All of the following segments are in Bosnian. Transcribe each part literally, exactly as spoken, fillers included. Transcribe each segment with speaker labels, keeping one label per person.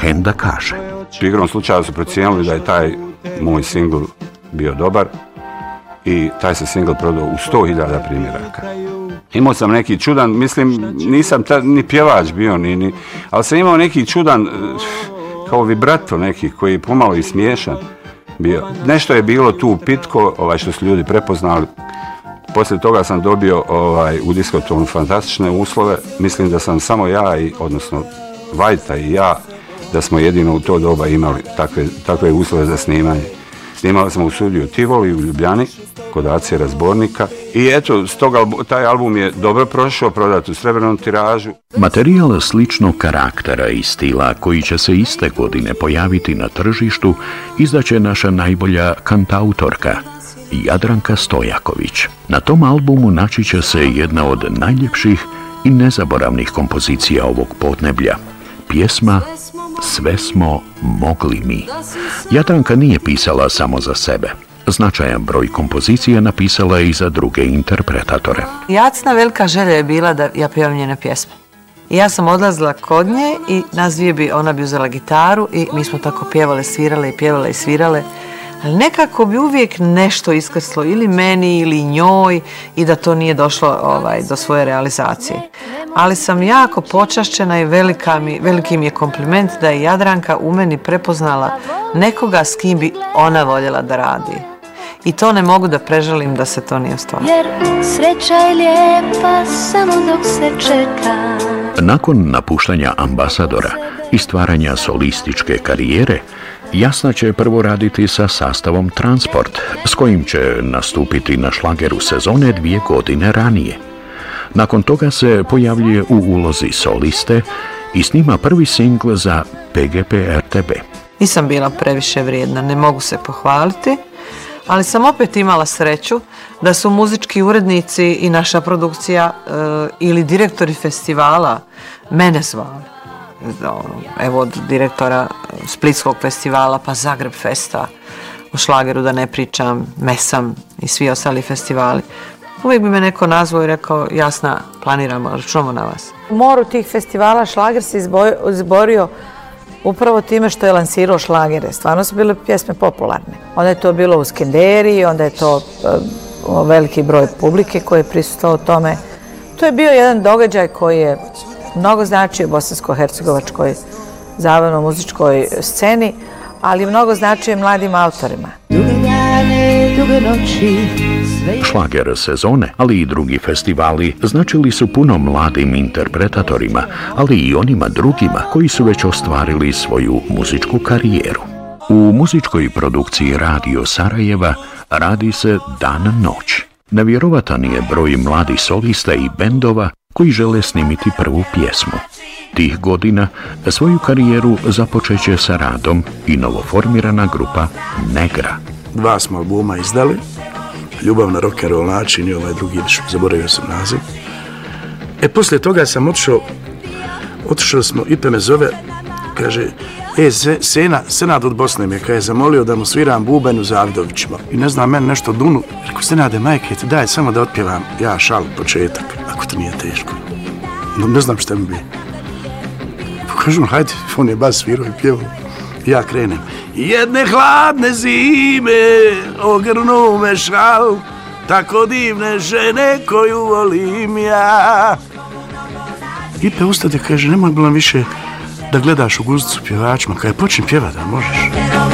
Speaker 1: Henda kaže:
Speaker 2: U igrom slučaju su procijenili da je taj moj singl bio dobar i taj se singl prodao u sto hiljada primjeraka. Imao sam neki čudan, mislim, nisam ta, ni pjevač bio, ni, ni, ali sam imao neki čudan, kao vibrato neki, koji je pomalo i smiješan bio. Nešto je bilo tu pitko, ovaj, što su ljudi prepoznali. Poslije toga sam dobio ovaj, u diskotonu fantastične uslove. Mislim da sam samo ja, i, odnosno Vajta i ja, da smo jedino u to doba imali takve, takve uslove za snimanje. Snimali smo u studiju Tivoli u Ljubljani, kod Acije Razbornika. I eto, stoga taj album je dobro prošao, prodat u srebrnom tiražu.
Speaker 1: Materijal sličnog karaktera i stila koji će se iste godine pojaviti na tržištu izdaće naša najbolja kantautorka, Jadranka Stojaković. Na tom albumu naći će se jedna od najljepših i nezaboravnih kompozicija ovog podneblja. Pjesma Sve smo mogli mi. Jadranka nije pisala samo za sebe. Značajan broj kompozicija napisala je i za druge interpretatore.
Speaker 3: Jacina velika želja je bila da ja pjevam njene pjesme. I ja sam odlazila kod nje i nas dvije bi, ona bi uzela gitaru i mi smo tako pjevale, svirale i pjevale i svirale. Ali nekako bi uvijek nešto iskrslo ili meni ili njoj i da to nije došlo ovaj, do svoje realizacije. Ali sam jako počašćena i velika mi, veliki mi je kompliment da je Jadranka u meni prepoznala nekoga s kim bi ona voljela da radi. I to ne mogu da prežalim da se to nije ostvarilo.
Speaker 4: Jer sreća je lijepa samo dok se čeka.
Speaker 1: Nakon napuštanja Ambasadora i stvaranja solističke karijere, Jasna će prvo raditi sa sastavom Transport, s kojim će nastupiti na šlageru sezone dvije godine ranije. Nakon toga se pojavljuje u ulozi soliste i snima prvi singl za P G P R T B.
Speaker 3: Nisam bila previše vrijedna, ne mogu se pohvaliti, ali sam opet imala sreću da su muzički urednici i naša produkcija e, ili direktori festivala mene zvali. Evo od direktora Splitskog festivala pa Zagreb Festa, o šlageru da ne pričam, Mesam i svi ostali festivali. Uvijek bi me neko nazvao i rekao: Jasna, planiramo, računamo na vas.
Speaker 5: U moru tih festivala šlager se izborio upravo time što je lansirao šlagere. Stvarno su bile pjesme popularne. Onda je to bilo u Skenderiji, onda je to uh, veliki broj publike koji je prisustvovao tome. To je bio jedan događaj koji je mnogo značio bosansko-hercegovačkoj zabavno-muzičkoj sceni, ali mnogo značio i mladim autorima.
Speaker 4: Duge dane, duge noći.
Speaker 1: Šlager sezone, ali i drugi festivali značili su puno mladim interpretatorima, ali i onima drugima koji su već ostvarili svoju muzičku karijeru. U muzičkoj produkciji Radio Sarajeva radi se dan-noć. Nevjerovatan je broj mladih solista i bendova koji žele snimiti prvu pjesmu. Tih godina svoju karijeru započeće sa radom i novoformirana grupa Negra.
Speaker 6: Dva smo albuma izdali, Ljubav na rock and roll način i ovaj drugi, zaboravio sam naziv. E, poslije toga sam otišao, otišao smo, Ipe me zove, kaže: E, Sena, Senad od Bosne me je zamolio da mu sviram bubanj u Zavidovićima. I ne znam, meni nešto dunu. Rekao: Senade, majke, ti daj samo da otpjevam ja šal početak, ako to nije teško. No, ne znam šta mi bi. Kažu, hajde, on je bas svirao i pjevao. Ja krenem. Jedne hladne zime ogrnu me šal, tako divne žene koju volim ja. Ipe ustade, kaže: nemoj bilo više da gledaš u guzicu pjevačima, kada je počnem pjevat, da možeš.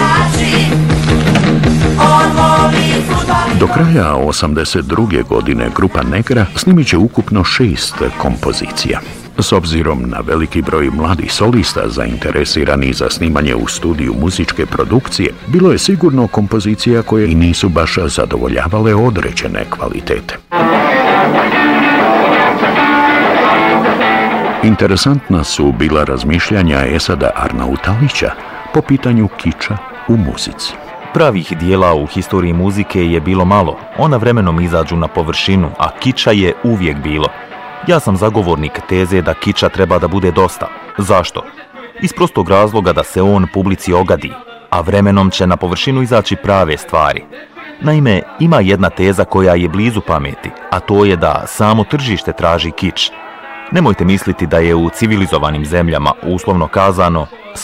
Speaker 1: Do kraja osamdeset druge godine grupa Negra snimit će ukupno šest kompozicija. S obzirom na veliki broj mladih solista zainteresirani za snimanje u studiju muzičke produkcije, bilo je sigurno kompozicija koje i nisu baš zadovoljavale određene kvalitete. Interesantna su bila razmišljanja Esada Arnautalića po pitanju kiča u muzici.
Speaker 7: Pravih dijela u historiji muzike je bilo malo, ona vremenom izađu na površinu, a kiča je uvijek bilo. Ja sam zagovornik teze da kiča treba da bude dosta. Zašto? Iz prostog razloga da se on publici ogadi, a vremenom će na površinu izaći prave stvari. Naime, ima jedna teza koja je blizu pameti, a to je da samo tržište traži kič. Nemojte misliti da je u civilizovanim zemljama, uslovno kazano,